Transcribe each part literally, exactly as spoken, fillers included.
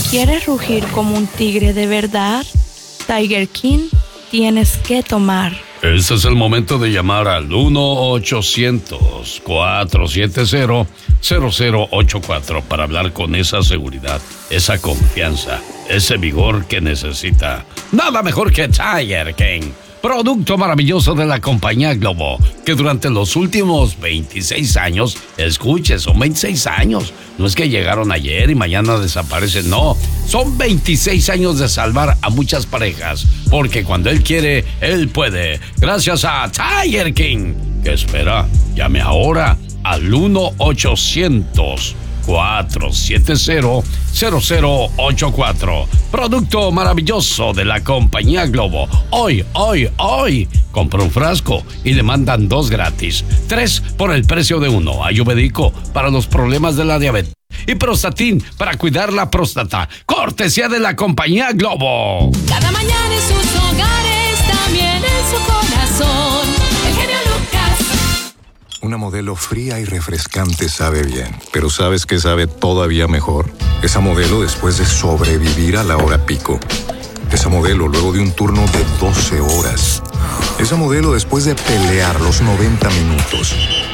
¿Quieres rugir como un tigre de verdad? Tiger King, tienes que tomar. Este es el momento de llamar al uno ochocientos, cuatro siete cero, cero cero ocho cuatro para hablar con esa seguridad, esa confianza, ese vigor que necesita. Nada mejor que Tiger King, producto maravilloso de la compañía Globo, que durante los últimos veintiséis años, escuche, son veintiséis años, no es que llegaron ayer y mañana desaparecen, no, son veintiséis años de salvar a muchas parejas, porque cuando él quiere, él puede, gracias a Tiger King. ¿Qué espera? Llame ahora al uno ochocientos, cuatro siete cero, cero cero ocho cuatro. Producto maravilloso de la compañía Globo. Hoy, hoy, hoy. Compra un frasco y le mandan dos gratis. Tres por el precio de uno. Ayurvédico para los problemas de la diabetes. Y Prostatin para cuidar la próstata. Cortesía de la compañía Globo. Cada mañana en sus hogares, también en su corazón. El genio Lucas. Una modelo fría y refrescante sabe bien, pero ¿sabes qué sabe todavía mejor? Esa modelo después de sobrevivir a la hora pico. Esa modelo luego de un turno de doce horas. Esa modelo después de pelear los noventa minutos.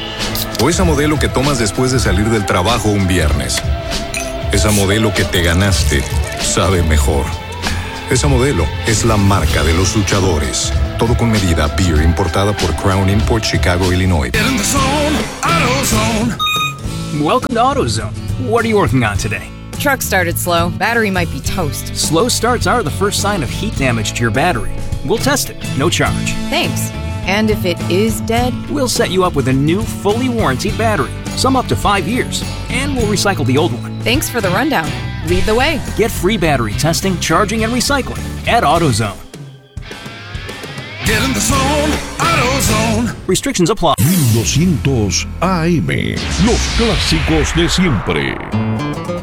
O esa modelo que tomas después de salir del trabajo un viernes. Esa modelo que te ganaste sabe mejor. Esa modelo es la marca de los luchadores. Todo con medida. Beer importada por Crown Import, Chicago, Illinois. Get in the zone, AutoZone. Welcome to AutoZone. What are you working on today? Truck started slow. Battery might be toast. Slow starts are the first sign of heat damage to your battery. We'll test it, no charge. Thanks. And if it is dead? We'll set you up with a new, fully warranted battery. Some up to five years. And we'll recycle the old one. Thanks for the rundown. Lead the way. Get free battery testing, charging, and recycling at AutoZone. Get in the zone, AutoZone. Restrictions apply. mil doscientos A M, los clásicos de siempre.